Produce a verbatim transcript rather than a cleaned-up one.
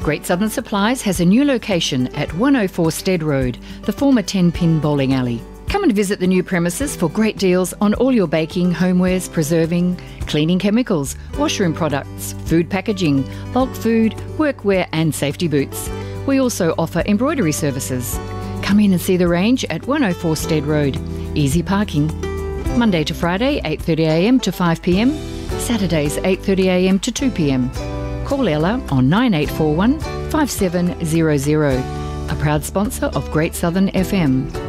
Great Southern Supplies has a new location at one oh four Stead Road, the former ten pin bowling alley. Come and visit the new premises for great deals on all your baking, homewares, preserving, cleaning chemicals, washroom products, food packaging, bulk food, workwear and safety boots. We also offer embroidery services. Come in and see the range at one oh four Stead Road. Easy parking. Monday to Friday, eight thirty a m to five p m. Saturdays, eight thirty a m to two p m. Call Ella on nine eight four one, five seven zero zero, a proud sponsor of Great Southern F M.